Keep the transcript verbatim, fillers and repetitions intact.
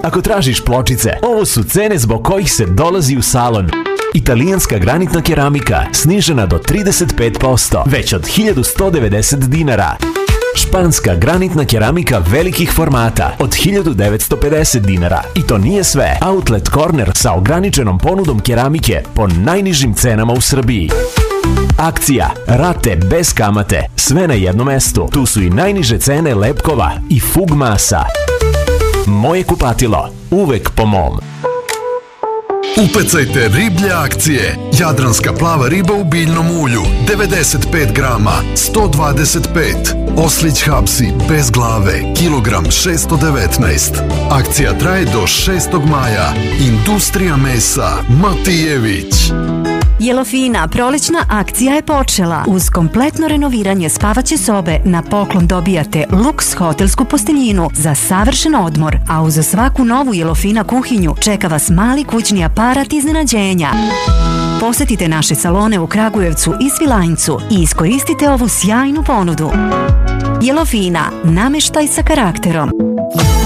Ako tražiš pločice, ovo su cene zbog kojih se dolazi u salon. Italijanska granitna keramika snižena do trideset pet posto, već od hiljadu sto devedeset dinara. Španska granitna keramika velikih formata od hiljadu devetsto pedeset dinara. I to nije sve. Outlet Corner sa ograničenom ponudom keramike po najnižim cenama u Srbiji. Akcija, rate bez kamate, sve na jednom mestu. Tu su i najniže cene lepkova i fug masa. Moje kupatilo, uvek po mom. Upecajte riblje akcije. Jadranska plava riba u biljnom ulju devedeset pet grama, sto dvadeset pet. Oslić hapsi bez glave, kilogram šesto devetnaest. Akcija traje do šestog maja. Industrija mesa Matijević. Jelofina prolećna akcija je počela. Uz kompletno renoviranje spavaće sobe na poklon dobijate luks hotelsku posteljinu za savršen odmor, a uz svaku novu Jelofina kuhinju čeka vas mali kućni aparat iznenađenja. Posetite naše salone u Kragujevcu i Svilajncu i iskoristite ovu sjajnu ponudu. Jelofina, nameštaj sa karakterom.